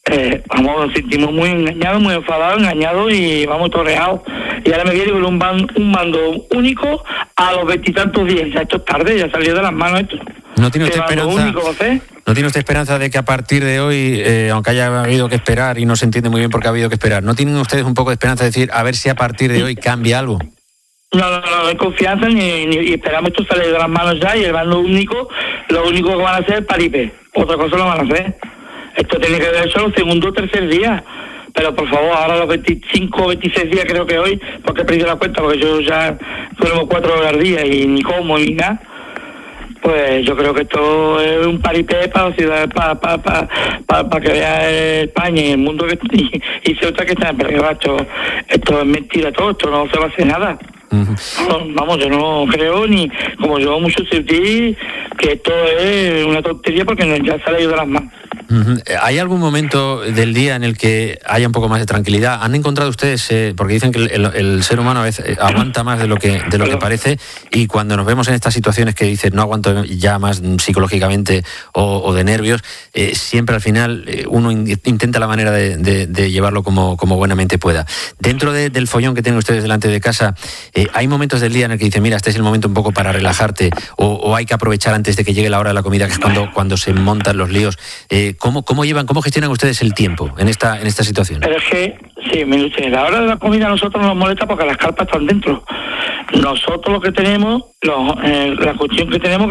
Vamos, nos sentimos muy engañados, muy enfadados, engañados y vamos torreados. Y ahora me viene con un mando único a los 20 y tantos días. Ya esto es tarde, ya salió de las manos esto. ¿No tiene usted esperanza? ¿No tiene usted esperanza de que a partir de hoy, aunque haya habido que esperar y no se entiende muy bien por qué ha habido que esperar, ¿no tienen ustedes un poco de esperanza de decir a ver si a partir de hoy cambia algo? No hay confianza ni esperamos esto salir de las manos ya y el mando único, lo único que van a hacer es paripé. Otra cosa no van a hacer. Esto tiene que ver solo segundo o tercer día. Pero por favor, ahora los 25 o 26 días creo que hoy, porque he perdido la cuenta, porque yo ya duermo 4 horas al día y ni como ni nada. Pues yo creo que esto es un paripé para la ciudad, para que vea España y el mundo y Ceuta que está en peligro. Esto es mentira todo, esto no se va a hacer nada. Vamos, yo no creo ni, como yo mucho sentí, que esto es una tontería porque ya se le ha ido de las manos. ¿Hay algún momento del día en el que haya un poco más de tranquilidad? ¿Han encontrado ustedes, porque dicen que el ser humano a veces aguanta más de lo que parece, y cuando nos vemos en estas situaciones que dicen no aguanto ya más psicológicamente o de nervios, siempre al final uno intenta la manera de llevarlo como buenamente pueda? Dentro del follón que tienen ustedes delante de casa, ¿hay momentos del día en el que dicen mira, este es el momento un poco para relajarte, o hay que aprovechar antes de que llegue la hora de la comida, que es cuando se montan los líos? ¿Cómo gestionan ustedes el tiempo en esta situación? Pero es que, sí, la hora de la comida a nosotros nos molesta porque las carpas están dentro. Nosotros lo que tenemos, la cuestión que tenemos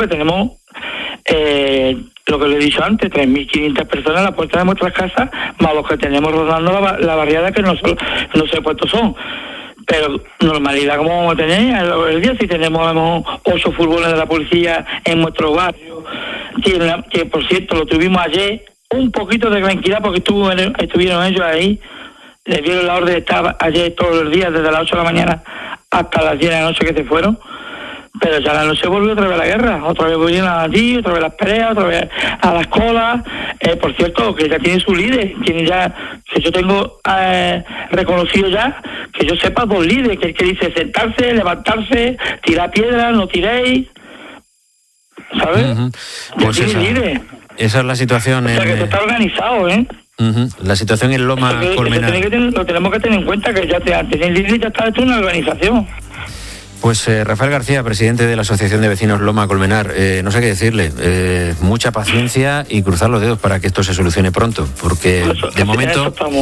lo que le he dicho antes, 3.500 personas a la puerta de nuestras casas, más los que tenemos rodando la barriada, que no sé cuántos son. Pero normalidad como vamos a tener el día, si tenemos 8 furgones de la policía en nuestro barrio, que por cierto lo tuvimos ayer, un poquito de tranquilidad porque estuvieron ellos ahí, les dieron la orden de estar ayer todos los días, desde las 8 de la mañana hasta las 10 de la noche que se fueron, pero ya la noche volvió otra vez la guerra, otra vez volvieron allí, otra vez las peleas, otra vez a las colas. Por cierto, que ya tiene su líder, tiene ya, que yo tengo reconocido ya, que yo sepa 2 líderes, que dice sentarse, levantarse, tirar piedras, no tiréis, ¿sabes? Pues esa es la situación. O sea, que esto está organizado, La situación en Loma Colmenar. Lo tenemos que tener en cuenta, que ya tener líder ya está hecho una organización. Pues Rafael García, presidente de la Asociación de Vecinos Loma Colmenar, no sé qué decirle, mucha paciencia y cruzar los dedos para que esto se solucione pronto, porque de momento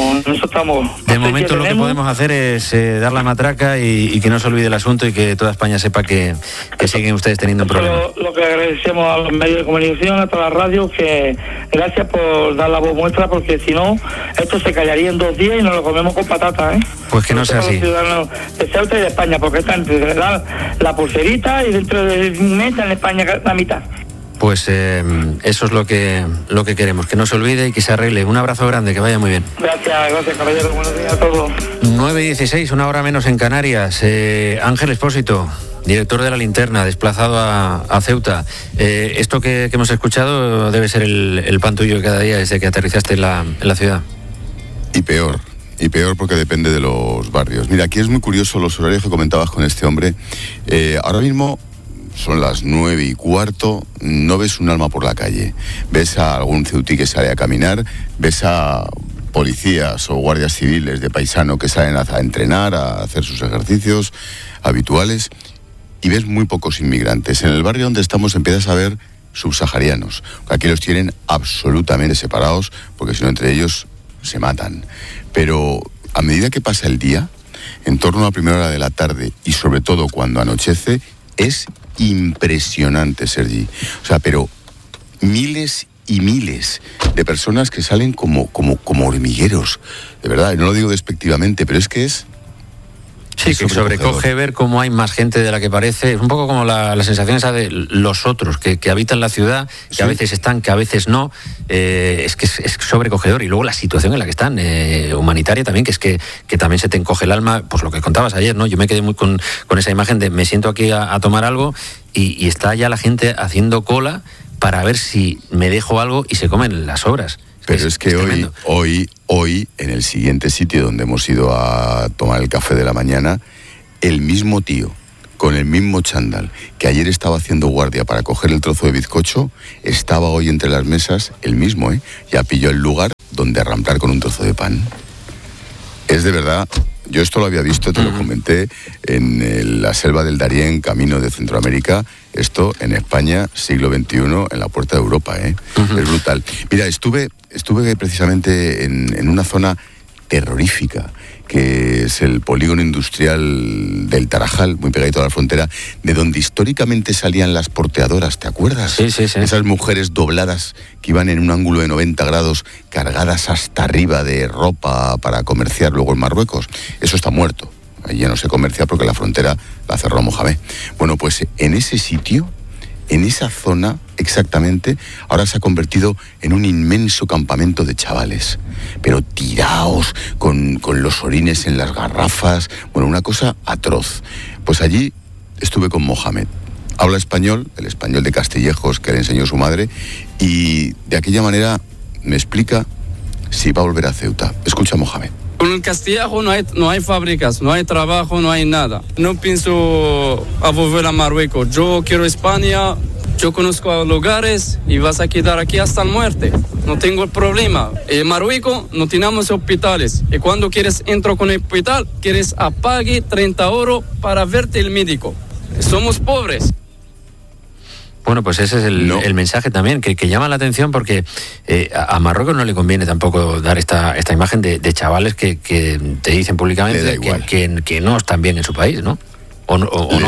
lo que podemos hacer es dar la matraca y que no se olvide el asunto y que toda España sepa que siguen ustedes teniendo un problema. Lo que agradecemos a los medios de comunicación, a todas las radios, que gracias por dar la voz muestra, porque si no, esto se callaría en 2 días y nos lo comemos con patatas, Pues que no sea así. Los ciudadanos de Ceuta y de España, porque están la pulserita y dentro de un mes en España la mitad. Pues eso es lo que queremos, que no se olvide y que se arregle. Un abrazo grande, que vaya muy bien. Gracias caballero, buenos días a todos. 9:16, una hora menos en Canarias. Ángel Expósito, director de La Linterna, desplazado a Ceuta. Esto que hemos escuchado debe ser el pan tuyo cada día desde que aterrizaste en la ciudad. Y peor porque depende de los barrios. Mira, aquí es muy curioso los horarios que comentabas con este hombre. Ahora mismo son las 9:15, no ves un alma por la calle. Ves a algún ceutí que sale a caminar, ves a policías o guardias civiles de paisano que salen a entrenar, a hacer sus ejercicios habituales, y ves muy pocos inmigrantes. En el barrio donde estamos empiezas a ver subsaharianos. Aquí los tienen absolutamente separados, porque si no entre ellos se matan. Pero a medida que pasa el día, en torno a la primera hora de la tarde y sobre todo cuando anochece, es impresionante, Sergi. O sea, pero miles y miles de personas que salen como hormigueros. De verdad, y no lo digo despectivamente, pero es que es... Sí, que sobrecoge ver cómo hay más gente de la que parece. Es un poco como la sensación esa de los otros que habitan la ciudad, que a veces están, que a veces no. Es que es sobrecogedor. Y luego la situación en la que están, humanitaria también, que también se te encoge el alma. Pues lo que contabas ayer, ¿no? Yo me quedé muy con esa imagen de me siento aquí a tomar algo y está ya la gente haciendo cola para ver si me dejo algo y se comen las obras. Pero es que hoy, en el siguiente sitio donde hemos ido a tomar el café de la mañana, el mismo tío, con el mismo chándal, que ayer estaba haciendo guardia para coger el trozo de bizcocho, estaba hoy entre las mesas el mismo, Ya pilló el lugar donde arrancar con un trozo de pan. Es de verdad, yo esto lo había visto, te lo comenté, en la selva del Darién, camino de Centroamérica, esto en España, siglo XXI, en la puerta de Europa, Es brutal. Mira, estuve precisamente en una zona terrorífica, que es el polígono industrial del Tarajal, muy pegadito a la frontera, de donde históricamente salían las porteadoras, ¿te acuerdas? Sí. Esas mujeres dobladas que iban en un ángulo de 90 grados, cargadas hasta arriba de ropa para comerciar luego en Marruecos. Eso está muerto. Allí ya no se comercia porque la frontera la cerró Mohamed. Bueno, pues en ese sitio, en esa zona exactamente, ahora se ha convertido en un inmenso campamento de chavales, pero tiraos, con los orines en las garrafas, bueno, una cosa atroz. Pues allí estuve con Mohamed. Habla español, el español de Castillejos que le enseñó su madre, y de aquella manera me explica si va a volver a Ceuta. Escucha, Mohamed. Con el Castillejo no hay fábricas, no hay trabajo, no hay nada. No pienso a volver a Marruecos. Yo quiero España, yo conozco lugares y vas a quedar aquí hasta la muerte. No tengo el problema. En Marruecos no tenemos hospitales. Y cuando quieres entrar con el hospital, quieres apague 30 € para verte el médico. Somos pobres. Bueno, pues ese es el mensaje también, que llama la atención, porque a Marruecos no le conviene tampoco dar esta imagen de chavales que te dicen públicamente que no están bien en su país, ¿no? O no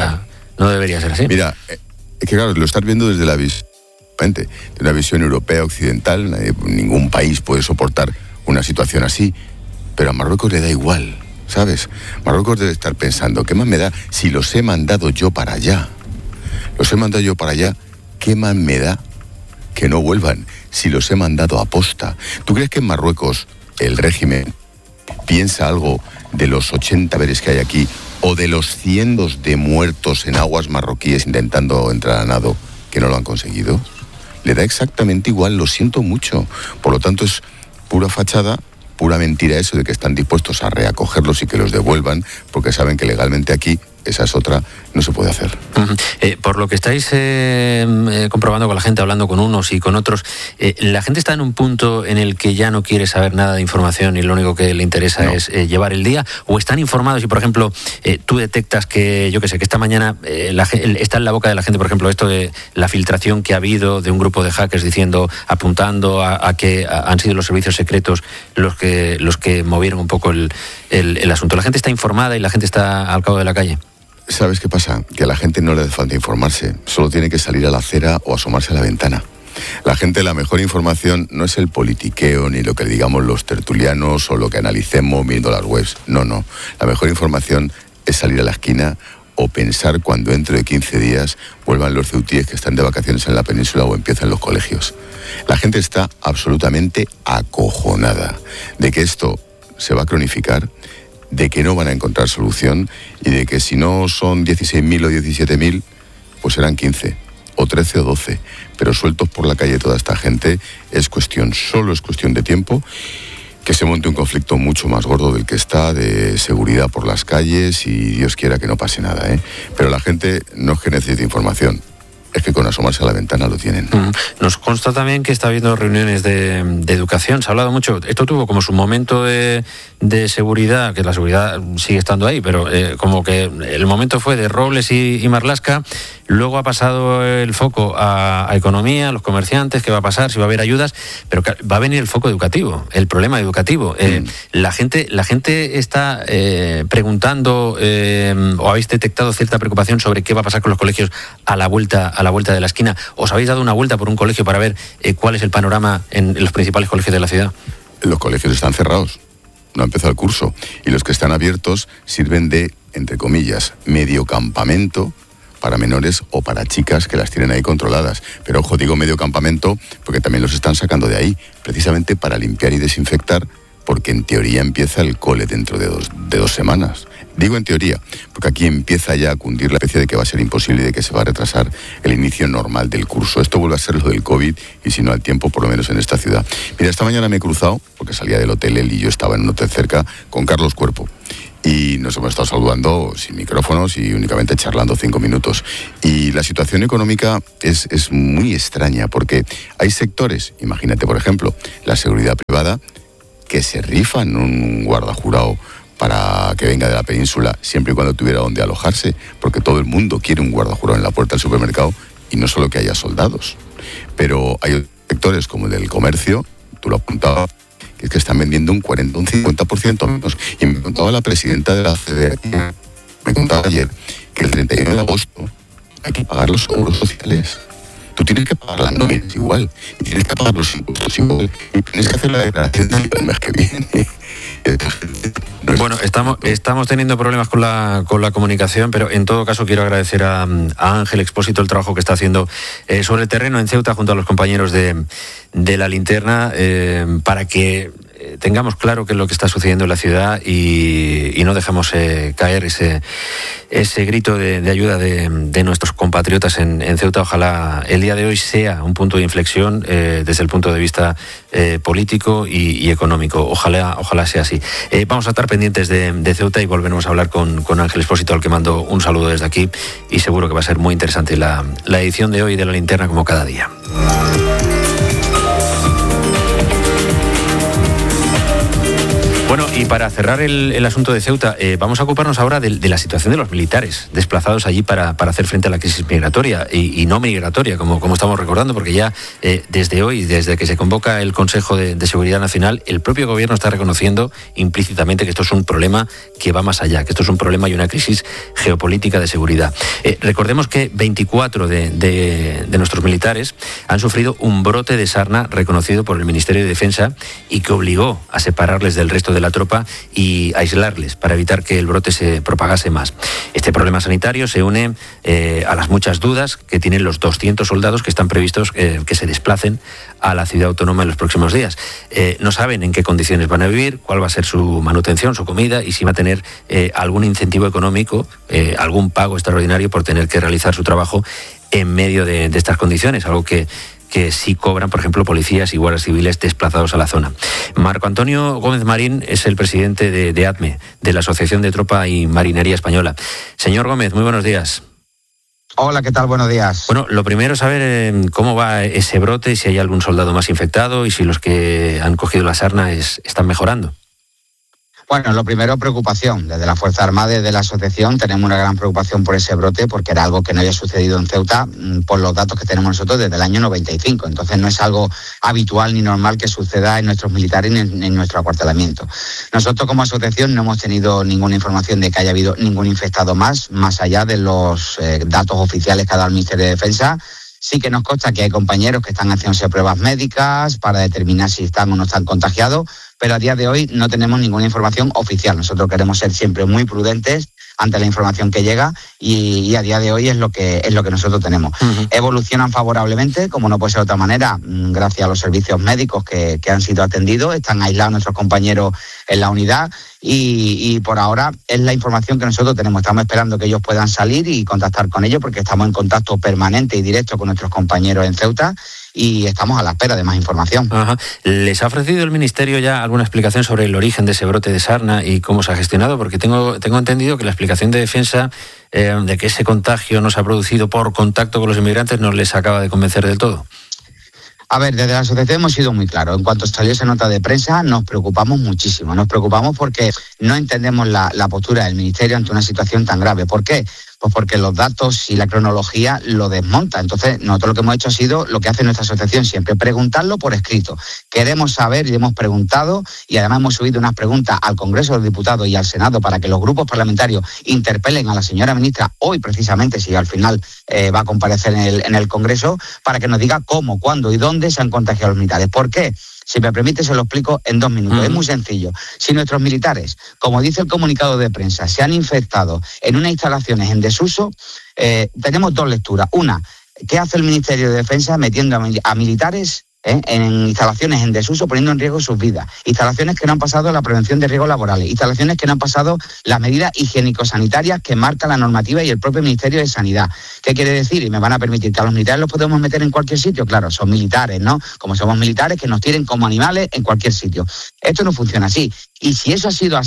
debería ser así. Mira, es que claro, lo estás viendo desde la visión de una visión europea, occidental. Ningún país puede soportar una situación así, pero a Marruecos le da igual, ¿sabes? Marruecos debe estar pensando, ¿qué más me da si los he mandado yo para allá? Los he mandado yo para allá, ¿qué más me da que no vuelvan si los he mandado a posta? ¿Tú crees que en Marruecos el régimen piensa algo de los 80 veres que hay aquí o de los cientos de muertos en aguas marroquíes intentando entrar a nado que no lo han conseguido? Le da exactamente igual, lo siento mucho. Por lo tanto, es pura fachada, pura mentira eso de que están dispuestos a reacogerlos y que los devuelvan, porque saben que legalmente aquí, esa es otra, no se puede hacer. Por lo que estáis comprobando con la gente, hablando con unos y con otros, ¿la gente está en un punto en el que ya no quiere saber nada de información y lo único que le interesa es llevar el día? ¿O están informados y, por ejemplo, tú detectas que, yo qué sé, que esta mañana está en la boca de la gente, por ejemplo, esto de la filtración que ha habido de un grupo de hackers apuntando a que han sido los servicios secretos los que movieron un poco el asunto? ¿La gente está informada y la gente está al cabo de la calle? ¿Sabes qué pasa? Que a la gente no le hace falta informarse, solo tiene que salir a la acera o asomarse a la ventana. La gente, la mejor información no es el politiqueo, ni lo que digamos los tertulianos o lo que analicemos viendo las webs. No. La mejor información es salir a la esquina o pensar cuando dentro de 15 días vuelvan los ceutíes que están de vacaciones en la península o empiezan los colegios. La gente está absolutamente acojonada de que esto se va a cronificar, de que no van a encontrar solución y de que si no son 16.000 o 17.000, pues serán 15 o 13 o 12. Pero sueltos por la calle toda esta gente solo es cuestión de tiempo, que se monte un conflicto mucho más gordo del que está, de seguridad por las calles, y Dios quiera que no pase nada, Pero la gente no es que necesite información, es que con asomarse a la ventana lo tienen. Nos consta también que está habiendo reuniones de educación. Se ha hablado mucho. Esto tuvo como su momento de seguridad, que la seguridad sigue estando ahí, pero como que el momento fue de Robles y Marlaska. Luego ha pasado el foco a economía, a los comerciantes, qué va a pasar, si va a haber ayudas, pero va a venir el foco educativo, el problema educativo. La gente está preguntando, o habéis detectado cierta preocupación sobre qué va a pasar con los colegios a la vuelta de la esquina. ¿Os habéis dado una vuelta por un colegio para ver cuál es el panorama en los principales colegios de la ciudad? Los colegios están cerrados, no ha empezado el curso, y los que están abiertos sirven de, entre comillas, medio campamento para menores o para chicas que las tienen ahí controladas. Pero ojo, digo medio campamento porque también los están sacando de ahí, precisamente para limpiar y desinfectar, porque en teoría empieza el cole dentro de dos semanas. Digo en teoría, porque aquí empieza ya a cundir la especie de que va a ser imposible y de que se va a retrasar el inicio normal del curso. Esto vuelve a ser lo del COVID, y si no al tiempo, por lo menos en esta ciudad. Mira, esta mañana me he cruzado, porque salía del hotel él y yo estaba en un hotel cerca, con Carlos Cuerpo. y nos hemos estado saludando sin micrófonos y únicamente charlando 5 minutos. Y la situación económica es muy extraña porque hay sectores, imagínate por ejemplo, la seguridad privada, que se rifan un guardajurado para que venga de la península siempre y cuando tuviera donde alojarse, porque todo el mundo quiere un guardajurado en la puerta del supermercado y no solo que haya soldados. Pero hay sectores como el del comercio, tú lo apuntabas, que es que están vendiendo un 40, un 50% menos. Y me contaba la presidenta de la CDE, me contaba ayer, que el 31 de agosto hay que pagar los seguros sociales. Tú tienes que pagar las nóminas igual, y tienes que pagar los impuestos igual, y tienes que hacer la declaración del mes que viene. Bueno, estamos teniendo problemas con la comunicación, pero en todo caso quiero agradecer a Ángel Expósito el trabajo que está haciendo sobre el terreno en Ceuta junto a los compañeros de La Linterna para que tengamos claro qué es lo que está sucediendo en la ciudad y no dejemos caer ese grito de ayuda de nuestros compatriotas en Ceuta. Ojalá el día de hoy sea un punto de inflexión desde el punto de vista político y económico. Ojalá sea así. Vamos a estar pendientes de Ceuta y volveremos a hablar con Ángel Expósito, al que mando un saludo desde aquí, y seguro que va a ser muy interesante la edición de hoy de La Linterna, como cada día. Bueno, y para cerrar el asunto de Ceuta, vamos a ocuparnos ahora de la situación de los militares desplazados allí para hacer frente a la crisis migratoria y no migratoria, como estamos recordando, porque ya desde hoy, desde que se convoca el Consejo de Seguridad Nacional, el propio gobierno está reconociendo implícitamente que esto es un problema que va más allá, que esto es un problema y una crisis geopolítica de seguridad. Recordemos que 24 de nuestros militares han sufrido un brote de sarna reconocido por el Ministerio de Defensa y que obligó a separarles del resto de la tropa y aislarles para evitar que el brote se propagase más. Este problema sanitario se une a las muchas dudas que tienen los 200 soldados que están previstos que se desplacen a la ciudad autónoma en los próximos días. No saben en qué condiciones van a vivir, cuál va a ser su manutención, su comida y si va a tener algún incentivo económico, algún pago extraordinario por tener que realizar su trabajo en medio de estas condiciones, algo que sí cobran, por ejemplo, policías y guardias civiles desplazados a la zona. Marco Antonio Gómez Marín es el presidente de ATME, de la Asociación de Tropa y Marinería Española. Señor Gómez, muy buenos días. Hola, ¿qué tal? Buenos días. Bueno, lo primero es saber cómo va ese brote, si hay algún soldado más infectado y si los que han cogido la sarna están mejorando. Bueno, lo primero, preocupación. Desde la Fuerza Armada y de la asociación tenemos una gran preocupación por ese brote, porque era algo que no había sucedido en Ceuta por los datos que tenemos nosotros desde el año 95. Entonces no es algo habitual ni normal que suceda en nuestros militares ni en nuestro acuartelamiento. Nosotros como asociación no hemos tenido ninguna información de que haya habido ningún infectado más allá de los datos oficiales que ha dado el Ministerio de Defensa. Sí que nos consta que hay compañeros que están haciéndose pruebas médicas para determinar si están o no están contagiados, pero a día de hoy no tenemos ninguna información oficial. Nosotros queremos ser siempre muy prudentes ante la información que llega y a día de hoy es lo que nosotros tenemos. Uh-huh. Evolucionan favorablemente, como no puede ser de otra manera, gracias a los servicios médicos que han sido atendidos. Están aislados nuestros compañeros en la unidad y por ahora es la información que nosotros tenemos. Estamos esperando que ellos puedan salir y contactar con ellos porque estamos en contacto permanente y directo con nuestros compañeros en Ceuta y estamos a la espera de más información. Ajá. ¿Les ha ofrecido el Ministerio ya alguna explicación sobre el origen de ese brote de sarna y cómo se ha gestionado? Porque tengo entendido que la explicación de Defensa de que ese contagio no se ha producido por contacto con los inmigrantes no les acaba de convencer del todo. A ver, desde la asociación hemos sido muy claros. En cuanto salió esa nota de prensa, nos preocupamos muchísimo. Nos preocupamos porque no entendemos la postura del Ministerio ante una situación tan grave. ¿Por qué? Pues porque los datos y la cronología lo desmonta. Entonces, nosotros lo que hemos hecho ha sido lo que hace nuestra asociación siempre, preguntarlo por escrito. Queremos saber y hemos preguntado y además hemos subido unas preguntas al Congreso de los Diputados y al Senado para que los grupos parlamentarios interpelen a la señora ministra hoy precisamente, si al final va a comparecer en el Congreso, para que nos diga cómo, cuándo y dónde se han contagiado los militares. ¿Por qué? Si me permite, se lo explico en 2 minutos. Es muy sencillo. Si nuestros militares, como dice el comunicado de prensa, se han infectado en unas instalaciones en desuso, tenemos 2 lecturas. Una, ¿qué hace el Ministerio de Defensa metiendo a militares en instalaciones en desuso, poniendo en riesgo sus vidas? Instalaciones que no han pasado la prevención de riesgos laborales, instalaciones que no han pasado las medidas higiénico-sanitarias que marca la normativa y el propio Ministerio de Sanidad. ¿Qué quiere decir? Y me van a permitir que a los militares los podemos meter en cualquier sitio. Claro, son militares, ¿no? Como somos militares, que nos tiren como animales en cualquier sitio. Esto no funciona así. Y si eso ha sido así,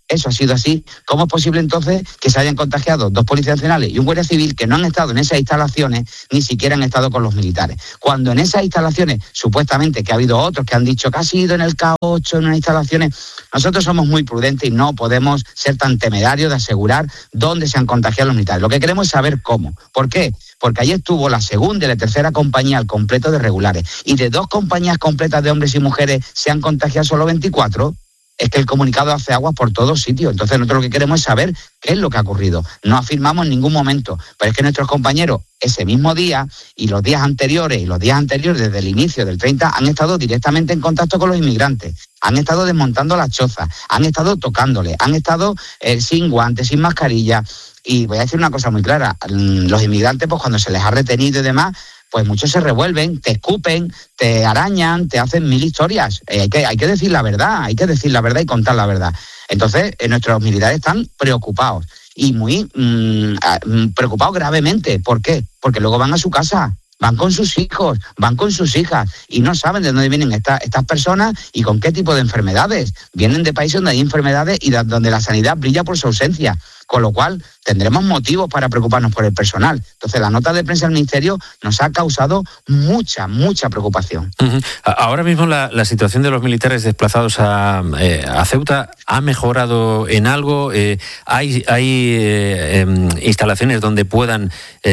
eso ha sido así, ¿cómo es posible entonces que se hayan contagiado 2 policías nacionales y un guardia civil que no han estado en esas instalaciones, ni siquiera han estado con los militares? Cuando en esas instalaciones, supuestamente que ha habido otros que han dicho que ha sido en el K8, en unas instalaciones, nosotros somos muy prudentes y no podemos ser tan temerarios de asegurar dónde se han contagiado los militares. Lo que queremos es saber cómo. ¿Por qué? Porque allí estuvo la segunda y la tercera compañía al completo de regulares, y de 2 compañías completas de hombres y mujeres se han contagiado solo 24. Es que el comunicado hace aguas por todos sitios. Entonces nosotros lo que queremos es saber qué es lo que ha ocurrido. No afirmamos en ningún momento, pero es que nuestros compañeros ese mismo día y los días anteriores desde el inicio del 30 han estado directamente en contacto con los inmigrantes, han estado desmontando las chozas, han estado tocándoles, han estado sin guantes, sin mascarilla. Y voy a decir una cosa muy clara, los inmigrantes, pues cuando se les ha retenido y demás, pues muchos se revuelven, te escupen, te arañan, te hacen 1000 historias. Hay que decir la verdad, y contar la verdad. Entonces, nuestros militares están preocupados, y muy preocupados gravemente. ¿Por qué? Porque luego van a su casa, van con sus hijos, van con sus hijas, y no saben de dónde vienen estas personas y con qué tipo de enfermedades. Vienen de países donde hay enfermedades y donde la sanidad brilla por su ausencia. Con lo cual, tendremos motivos para preocuparnos por el personal. Entonces, la nota de prensa del Ministerio nos ha causado mucha preocupación. Uh-huh. Ahora mismo la situación de los militares desplazados a Ceuta ha mejorado en algo. ¿Hay instalaciones donde puedan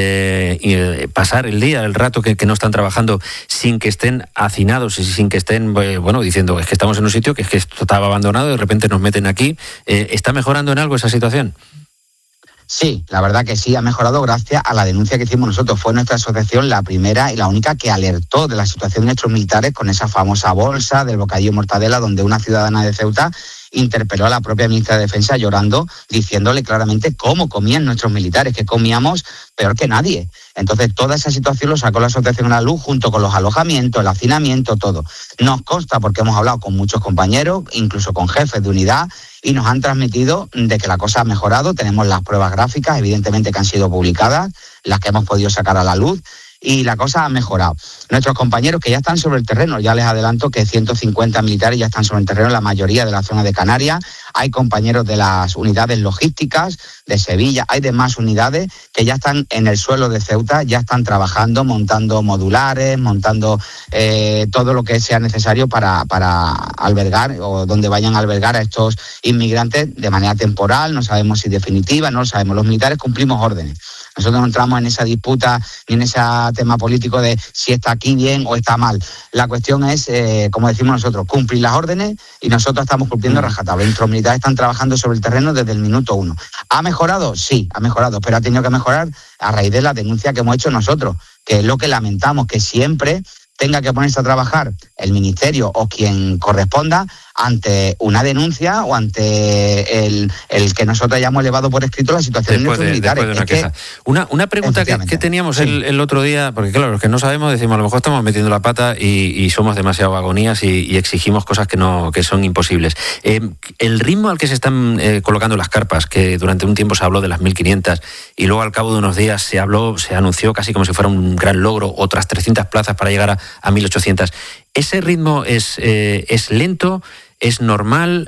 pasar el día, el rato que no están trabajando, sin que estén hacinados y sin que estén, diciendo es que estamos en un sitio que es que esto estaba abandonado y de repente nos meten aquí? ¿Está mejorando en algo esa situación? Sí, la verdad que sí, ha mejorado gracias a la denuncia que hicimos nosotros. Fue nuestra asociación la primera y la única que alertó de la situación de nuestros militares con esa famosa bolsa del bocadillo mortadela, donde una ciudadana de Ceuta interpeló a la propia ministra de Defensa llorando, diciéndole claramente cómo comían nuestros militares, que comíamos peor que nadie. Entonces, toda esa situación lo sacó la asociación a la luz, junto con los alojamientos, el hacinamiento, todo. Nos consta porque hemos hablado con muchos compañeros, incluso con jefes de unidad, y nos han transmitido de que la cosa ha mejorado. Tenemos las pruebas gráficas, evidentemente, que han sido publicadas, las que hemos podido sacar a la luz, y la cosa ha mejorado. Nuestros compañeros que ya están sobre el terreno, ya les adelanto que 150 militares ya están sobre el terreno, la mayoría de la zona de Canarias. Hay compañeros de las unidades logísticas de Sevilla, hay demás unidades que ya están en el suelo de Ceuta, ya están trabajando, montando modulares, montando todo lo que sea necesario para albergar, o donde vayan a albergar a estos inmigrantes de manera temporal. No sabemos si definitiva, no lo sabemos. Los militares cumplimos órdenes. Nosotros no entramos en esa disputa ni en ese tema político de si está aquí bien o está mal. La cuestión es, como decimos nosotros, cumplir las órdenes, y nosotros estamos cumpliendo rajatabla. Nuestros militares están trabajando sobre el terreno desde el minuto 1. ¿Ha mejorado? Sí, ha mejorado, pero ha tenido que mejorar a raíz de la denuncia que hemos hecho nosotros, que es lo que lamentamos, que siempre tenga que ponerse a trabajar el Ministerio o quien corresponda ante una denuncia o ante el que nosotros hayamos elevado por escrito la situación de nuestros militares. Una pregunta que teníamos el otro día, porque claro, los que no sabemos decimos a lo mejor estamos metiendo la pata y somos demasiado agonías y exigimos cosas que son imposibles. El ritmo al que se están colocando las carpas, que durante un tiempo se habló de las 1.500 y luego al cabo de unos días se anunció casi como si fuera un gran logro, otras 300 plazas para llegar a 1.800. ¿Ese ritmo es lento? ¿Es normal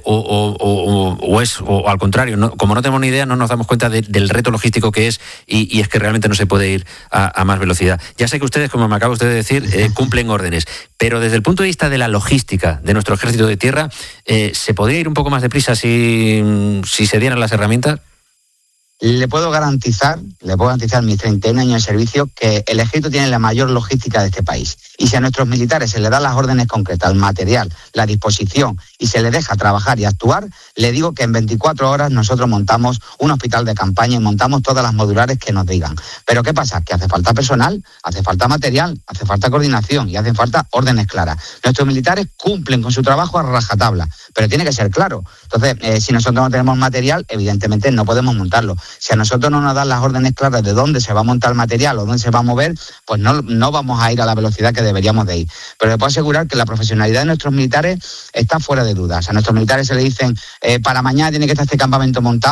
o al contrario? No, como no tenemos ni idea, no nos damos cuenta del reto logístico que es y es que realmente no se puede ir a más velocidad? Ya sé que ustedes, como me acaba usted de decir, cumplen órdenes, pero desde el punto de vista de la logística de nuestro ejército de tierra, ¿se podría ir un poco más deprisa si se dieran las herramientas? Le puedo garantizar mis 31 años de servicio que el ejército tiene la mayor logística de este país. Y si a nuestros militares se les dan las órdenes concretas, el material, la disposición, y se les deja trabajar y actuar, le digo que en 24 horas nosotros montamos un hospital de campaña y montamos todas las modulares que nos digan. Pero ¿qué pasa? Que hace falta personal, hace falta material, hace falta coordinación y hacen falta órdenes claras. Nuestros militares cumplen con su trabajo a rajatabla, pero tiene que ser claro. Entonces, si nosotros no tenemos material, evidentemente no podemos montarlo. Si a nosotros no nos dan las órdenes claras de dónde se va a montar el material o dónde se va a mover, pues no vamos a ir a la velocidad que deberíamos de ir. Pero le puedo asegurar que la profesionalidad de nuestros militares está fuera de dudas. A nuestros militares se le dicen, para mañana tiene que estar este campamento montado,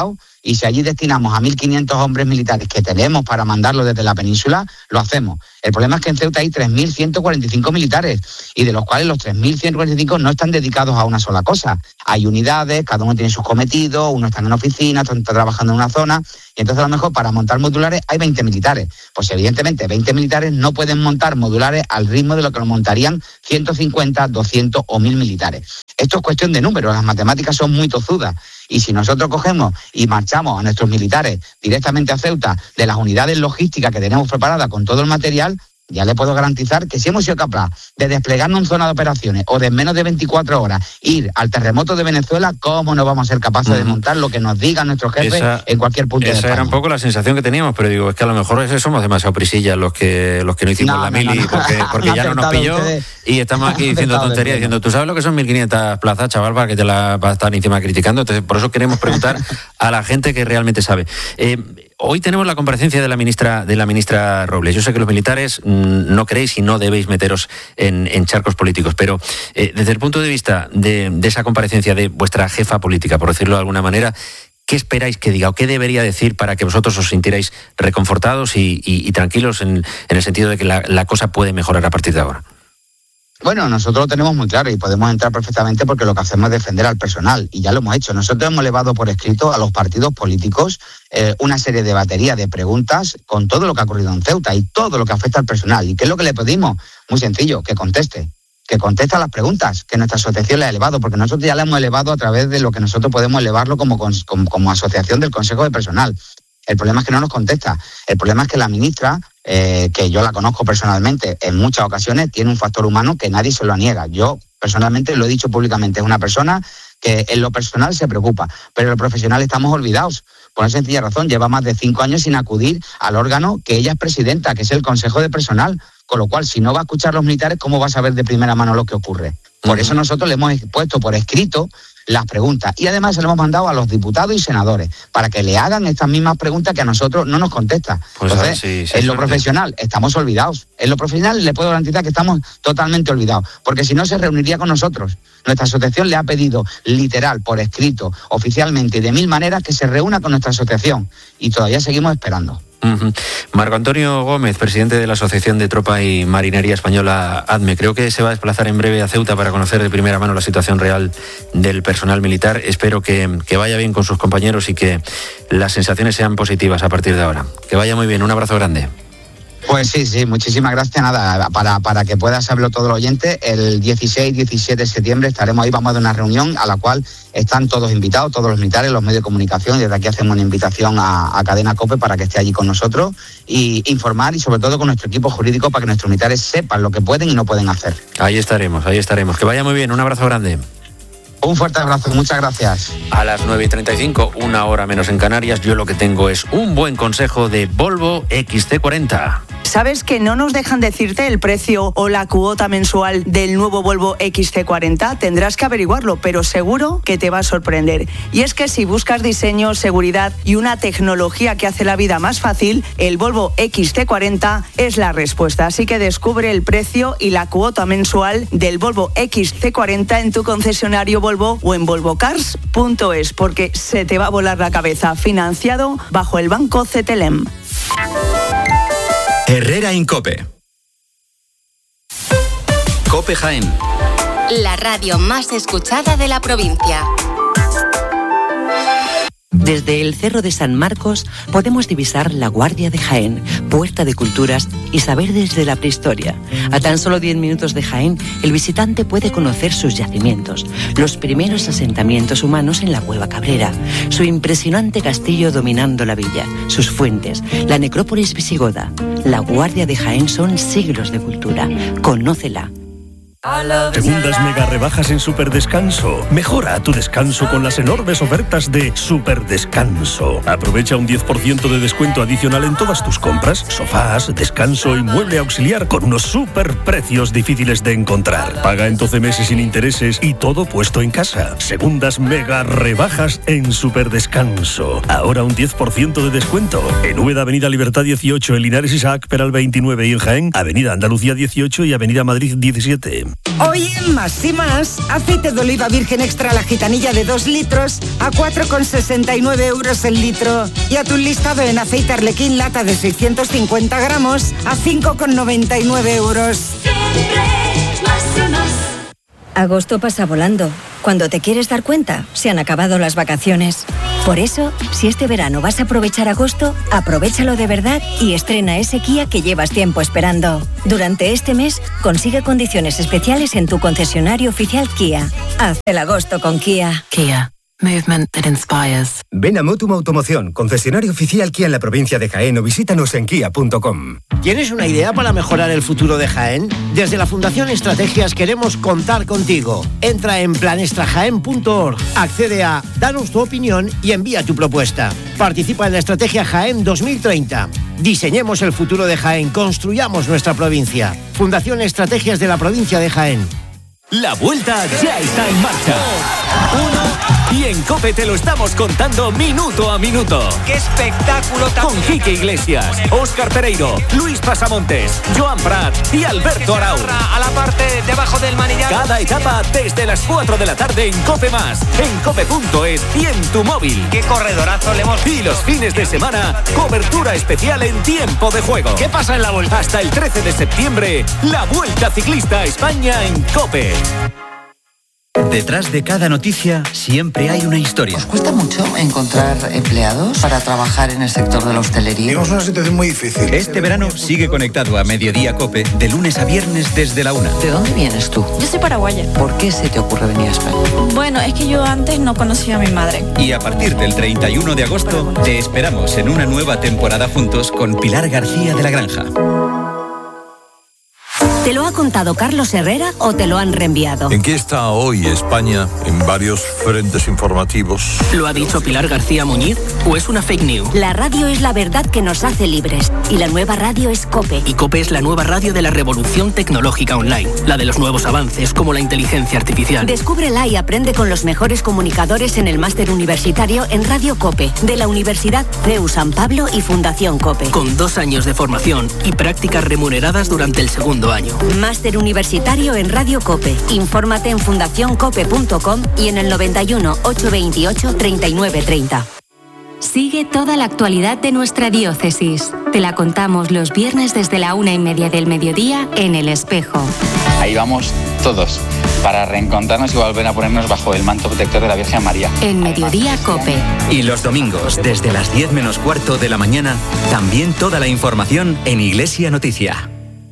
Y si allí destinamos a 1.500 hombres militares que tenemos para mandarlo desde la península, lo hacemos. El problema es que en Ceuta hay 3.145 militares y de los cuales los 3.145 no están dedicados a una sola cosa. Hay unidades, cada uno tiene sus cometidos, uno está en oficina, otro está trabajando en una zona y entonces a lo mejor para montar modulares hay 20 militares. Pues evidentemente 20 militares no pueden montar modulares al ritmo de lo que lo montarían 150, 200 o 1.000 militares. Esto es cuestión de números, las matemáticas son muy tozudas. Y si nosotros cogemos y marchamos a nuestros militares directamente a Ceuta de las unidades logísticas que tenemos preparadas con todo el material, ya le puedo garantizar que si hemos sido capaces de desplegarnos en zona de operaciones o de en menos de 24 horas ir al terremoto de Venezuela, ¿cómo no vamos a ser capaces de montar lo que nos digan nuestros jefes en cualquier punto de España? Esa era un poco la sensación que teníamos, pero digo, es que a lo mejor somos demasiado prisillas los que no hicimos la mili porque ya no nos pilló y estamos aquí diciendo tonterías, diciendo, ¿tú sabes lo que son 1.500 plazas, chaval, para que te la vas a estar encima criticando? Entonces, por eso queremos preguntar a la gente que realmente sabe. Hoy tenemos la comparecencia de la ministra Robles. Yo sé que los militares no queréis y no debéis meteros en charcos políticos, pero desde el punto de vista de esa comparecencia de vuestra jefa política, por decirlo de alguna manera, ¿qué esperáis que diga o qué debería decir para que vosotros os sintierais reconfortados y tranquilos en el sentido de que la cosa puede mejorar a partir de ahora? Bueno, nosotros lo tenemos muy claro y podemos entrar perfectamente porque lo que hacemos es defender al personal y ya lo hemos hecho. Nosotros hemos elevado por escrito a los partidos políticos una serie de batería de preguntas con todo lo que ha ocurrido en Ceuta y todo lo que afecta al personal. ¿Y qué es lo que le pedimos? Muy sencillo, que conteste a las preguntas que nuestra asociación le ha elevado, porque nosotros ya le hemos elevado a través de lo que nosotros podemos elevarlo como asociación del Consejo de Personal. El problema es que no nos contesta. El problema es que la ministra, que yo la conozco personalmente, en muchas ocasiones tiene un factor humano que nadie se lo niega. Yo personalmente lo he dicho públicamente, es una persona que en lo personal se preocupa, pero en lo profesional estamos olvidados. Por una sencilla razón, lleva más de 5 años sin acudir al órgano que ella es presidenta, que es el Consejo de Personal, con lo cual, si no va a escuchar a los militares, ¿cómo va a saber de primera mano lo que ocurre? Por eso nosotros le hemos puesto por escrito las preguntas y además se lo hemos mandado a los diputados y senadores para que le hagan estas mismas preguntas que a nosotros no nos contesta. Pues entonces, en lo profesional estamos olvidados. En lo profesional le puedo garantizar que estamos totalmente olvidados, porque si no se reuniría con nosotros. Nuestra asociación le ha pedido literal, por escrito, oficialmente y de 1000 maneras que se reúna con nuestra asociación y todavía seguimos esperando. Marco Antonio Gómez, presidente de la Asociación de Tropa y Marinería Española, ADME, creo que se va a desplazar en breve a Ceuta para conocer de primera mano la situación real del personal militar. Espero que vaya bien con sus compañeros y que las sensaciones sean positivas a partir de ahora. Que vaya muy bien, un abrazo grande. Pues sí, muchísimas gracias. Nada, para que pueda saberlo todo el oyente, el 16, 17 de septiembre estaremos ahí, vamos a dar una reunión a la cual están todos invitados, todos los militares, los medios de comunicación, y desde aquí hacemos una invitación a Cadena COPE para que esté allí con nosotros y informar y sobre todo con nuestro equipo jurídico para que nuestros militares sepan lo que pueden y no pueden hacer. Ahí estaremos. Que vaya muy bien, un abrazo grande. Un fuerte abrazo, muchas gracias. A las 9:35, 1 hora menos en Canarias, yo lo que tengo es un buen consejo de Volvo XC40. ¿Sabes que no nos dejan decirte el precio o la cuota mensual del nuevo Volvo XC40? Tendrás que averiguarlo, pero seguro que te va a sorprender. Y es que si buscas diseño, seguridad y una tecnología que hace la vida más fácil, el Volvo XC40 es la respuesta. Así que descubre el precio y la cuota mensual del Volvo XC40 en tu concesionario Volvo o en volvocars.es, porque se te va a volar la cabeza. Financiado bajo el Banco CTLM. Herrera Incope. Cope Jaén. La radio más escuchada de la provincia. Desde el Cerro de San Marcos podemos divisar la Guardia de Jaén, puerta de culturas y saber desde la prehistoria. A tan solo 10 minutos de Jaén, el visitante puede conocer sus yacimientos, los primeros asentamientos humanos en la Cueva Cabrera, su impresionante castillo dominando la villa, sus fuentes, la necrópolis visigoda. La Guardia de Jaén son siglos de cultura. Conócela. Segundas mega rebajas en Superdescanso. Mejora tu descanso con las enormes ofertas de Superdescanso. Aprovecha un 10% de descuento adicional en todas tus compras, sofás, descanso y mueble auxiliar con unos superprecios difíciles de encontrar. Paga en 12 meses sin intereses y todo puesto en casa. Segundas mega rebajas en Superdescanso. Ahora un 10% de descuento. En Úbeda, Avenida Libertad 18, en Linares Isaac, Peral 29 y en Jaén, Avenida Andalucía 18 y Avenida Madrid 17. Hoy en Más y Más, aceite de oliva virgen extra la gitanilla de 2 litros a 4,69 euros el litro. Y atún listado en aceite Arlequín lata de 650 gramos a 5,99 euros. Agosto pasa volando. Cuando te quieres dar cuenta, se han acabado las vacaciones. Por eso, si este verano vas a aprovechar agosto, aprovéchalo de verdad y estrena ese Kia que llevas tiempo esperando. Durante este mes, consigue condiciones especiales en tu concesionario oficial Kia. Haz el agosto con Kia. Kia. Movement that inspires. Ven a Motum Automoción, concesionario oficial Kia en la provincia de Jaén o visítanos en kia.com. ¿Tienes una idea para mejorar el futuro de Jaén? Desde la Fundación Estrategias queremos contar contigo. Entra en planestrajaén.org, accede a Danos tu opinión y envía tu propuesta. Participa en la Estrategia Jaén 2030. Diseñemos el futuro de Jaén, construyamos nuestra provincia. Fundación Estrategias de la provincia de Jaén. La vuelta ya está en marcha. Y en COPE te lo estamos contando minuto a minuto. ¡Qué espectáculo tan Con Quique Iglesias, Óscar Pereiro, Luis Pasamontes, Joan Prat y Alberto Arau. A la parte debajo del manillar. Cada etapa desde las 4 de la tarde en COPE+, en cope.es y en tu móvil. ¡Qué corredorazo le hemos Y los fines de semana, cobertura especial en tiempo de juego. ¿Qué pasa en la vuelta? Hasta el 13 de septiembre, la Vuelta Ciclista a España en COPE. Detrás de cada noticia siempre hay una historia. ¿Os cuesta mucho encontrar empleados para trabajar en el sector de la hostelería? Tenemos una situación muy difícil. Este verano sigue conectado a Mediodía COPE de lunes a viernes desde la 1. ¿De dónde vienes tú? Yo soy paraguaya. ¿Por qué se te ocurre venir a España? Bueno, es que yo antes no conocía a mi madre. Y a partir del 31 de agosto te esperamos en una nueva temporada juntos con Pilar García de la Granja. ¿Te lo ha contado Carlos Herrera o te lo han reenviado? ¿En qué está hoy España en varios frentes informativos? ¿Lo ha dicho Pilar García Muñiz o es una fake news? La radio es la verdad que nos hace libres y la nueva radio es COPE. Y COPE es la nueva radio de la revolución tecnológica online, la de los nuevos avances como la inteligencia artificial. Descúbrela y aprende con los mejores comunicadores en el máster universitario en Radio COPE de la Universidad CEU San Pablo y Fundación COPE. Con 2 años de formación y prácticas remuneradas durante el segundo año. Máster universitario en Radio COPE. Infórmate en fundacioncope.com y en el 91 828 3930. Sigue toda la actualidad de nuestra diócesis. Te la contamos los viernes desde la 1:30 del mediodía en El Espejo. Ahí vamos todos para reencontrarnos y volver a ponernos bajo el manto protector de la Virgen María. En Mediodía COPE. Y los domingos, desde las 10 menos cuarto de la mañana, también toda la información en Iglesia Noticia.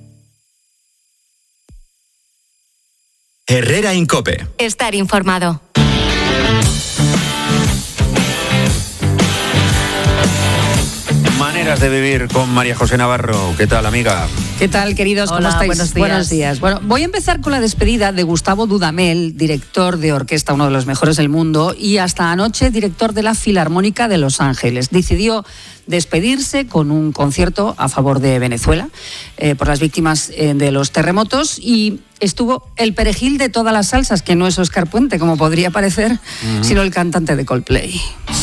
Herrera en COPE. Estar informado. Maneras de vivir con María José Navarro. ¿Qué tal, amiga? ¿Qué tal, queridos? Hola, ¿Cómo estáis? buenos días. Bueno, voy a empezar con la despedida de Gustavo Dudamel, director de orquesta, uno de los mejores del mundo, y hasta anoche director de la Filarmónica de Los Ángeles. Decidió despedirse con un concierto a favor de Venezuela por las víctimas de los terremotos, y estuvo el perejil de todas las salsas, que no es Óscar Puente, como podría parecer, sino el cantante de Coldplay.